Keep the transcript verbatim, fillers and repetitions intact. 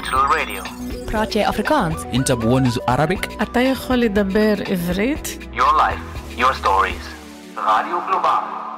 Digital Radio. براتي أفريكانس. أنت بونس Arabic. אתה יכול לדבר עברית? Your life, your stories. Radio Global.